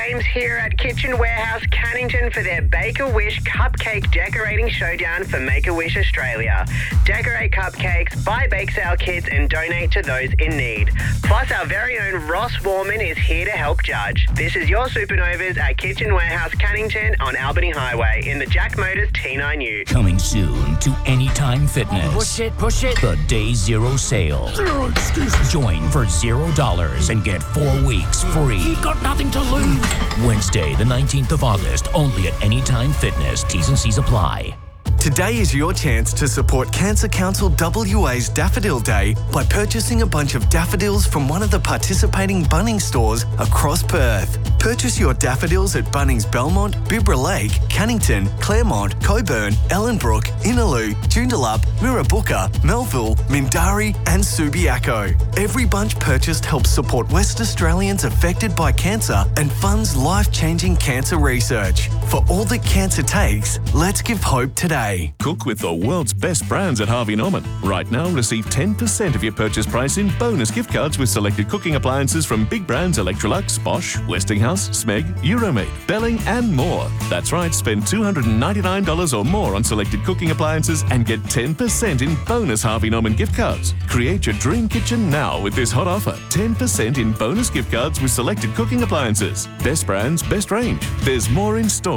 James here at Kitchen Warehouse Cannington for their Bake-A-Wish Cupcake Decorating Showdown for Make-A-Wish Australia. Decorate cupcakes, buy bake sale kits and donate to those in need. Plus, our very own Ross Warman is here to help judge. This is your Supernovas at Kitchen Warehouse Cannington on Albany Highway in the Jack Motors T9 Ute. Coming soon to Anytime Fitness. Push it. The Day Zero Sale. Zero excuses. Join for $0 and get 4 weeks free. You've got nothing to lose. Wednesday, the 19th of August, only at Anytime Fitness. T's and C's apply. Today is your chance to support Cancer Council WA's Daffodil Day by purchasing a bunch of daffodils from one of the participating Bunnings stores across Perth. Purchase your daffodils at Bunnings Belmont, Bibra Lake, Cannington, Claremont, Coburn, Ellenbrook, Innaloo, Joondalup, Mirrabooka, Melville, Mindari and Subiaco. Every bunch purchased helps support West Australians affected by cancer and funds life-changing cancer research. For all that cancer takes, let's give hope today. Cook with the world's best brands at Harvey Norman. Right now, receive 10% of your purchase price in bonus gift cards with selected cooking appliances from big brands Electrolux, Bosch, Westinghouse, Smeg, Euromade, Belling and more. That's right, spend $299 or more on selected cooking appliances and get 10% in bonus Harvey Norman gift cards. Create your dream kitchen now with this hot offer. 10% in bonus gift cards with selected cooking appliances. Best brands, best range. There's more in store.